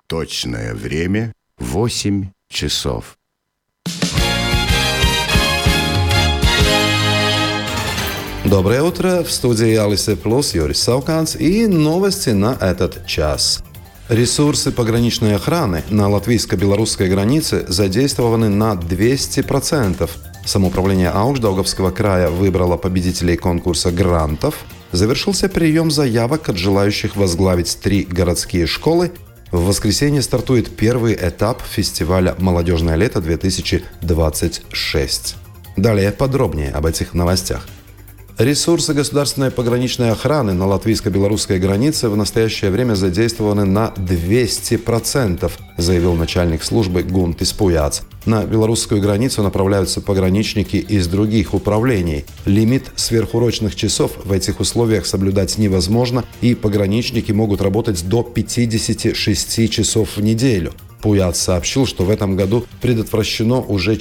Точное время 8 часов. Доброе утро! В студии Алисы Плюс Юрий Сауканц и новости на этот час. Ресурсы пограничной охраны на латвийско-белорусской границе задействованы на 200%. Самоуправление Аugšdaugavского края выбрало победителей конкурса грантов. Завершился прием заявок от желающих возглавить 3 городские школы. В воскресенье стартует первый этап фестиваля «Молодежное лето-2026». Далее подробнее об этих новостях. Ресурсы государственной пограничной охраны на латвийско-белорусской границе в настоящее время задействованы на 200%, заявил начальник службы Гунтис Пуяц. На белорусскую границу направляются пограничники из других управлений. Лимит сверхурочных часов в этих условиях соблюдать невозможно, и пограничники могут работать до 56 часов в неделю. Пуяц сообщил, что в этом году предотвращено уже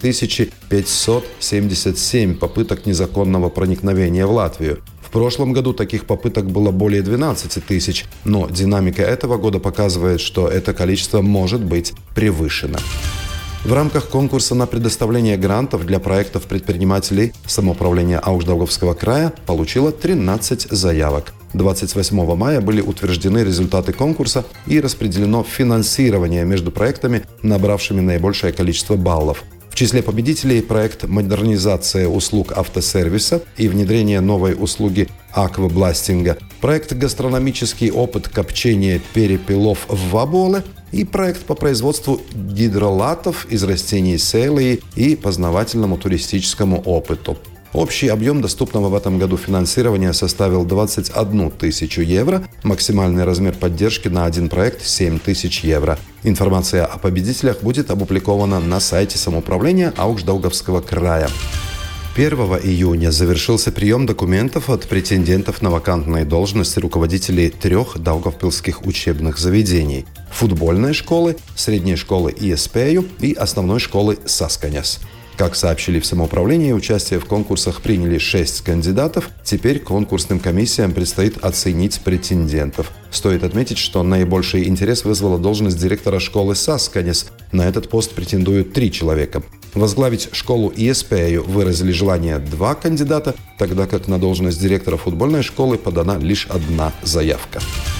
4577 попыток незаконного проникновения в Латвию. В прошлом году таких попыток было более 12 тысяч, но динамика этого года показывает, что это количество может быть превышено. В рамках конкурса на предоставление грантов для проектов предпринимателей самоуправление Аugšdaugavского края получило 13 заявок. 28 мая были утверждены результаты конкурса и распределено финансирование между проектами, набравшими наибольшее количество баллов. В числе победителей проект «Модернизация услуг автосервиса» и внедрение новой услуги аквабластинга, проект «Гастрономический опыт копчения перепелов в Ваболе» и проект по производству гидролатов из растений селии и познавательному туристическому опыту. Общий объем доступного в этом году финансирования составил 21 тысячу евро, максимальный размер поддержки на один проект – 7 тысяч евро. Информация о победителях будет опубликована на сайте самоуправления Аugšdaugavского края. 1 июня завершился прием документов от претендентов на вакантные должности руководителей 3 даугавпилских учебных заведений – футбольной школы, средней школы Iespēju и основной школы Saskaņas. Как сообщили в самоуправлении, участие в конкурсах приняли 6 кандидатов. Теперь конкурсным комиссиям предстоит оценить претендентов. Стоит отметить, что наибольший интерес вызвала должность директора школы Saskaņas. На этот пост претендуют 3 человека. Возглавить школу Iespēju выразили желание 2 кандидата, тогда как на должность директора футбольной школы подана лишь 1 заявка.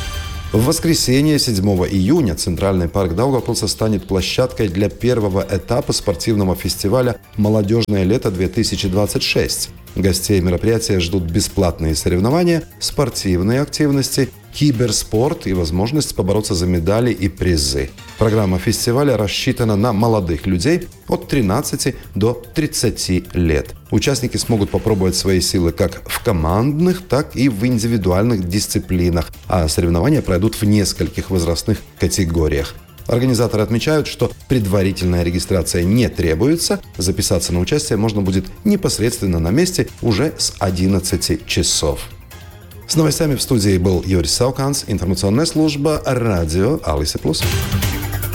В воскресенье, 7 июня, Центральный парк Даугавпилса станет площадкой для первого этапа спортивного фестиваля «Молодежное лето-2026». Гостей мероприятия ждут бесплатные соревнования, спортивные активности, киберспорт и возможность побороться за медали и призы. Программа фестиваля рассчитана на молодых людей от 13 до 30 лет. Участники смогут попробовать свои силы как в командных, так и в индивидуальных дисциплинах, а соревнования пройдут в нескольких возрастных категориях. Организаторы отмечают, что предварительная регистрация не требуется. Записаться на участие можно будет непосредственно на месте уже с 11 часов. С новостями в студии был Юрий Сауканц, информационная служба радио Алисы Плюс.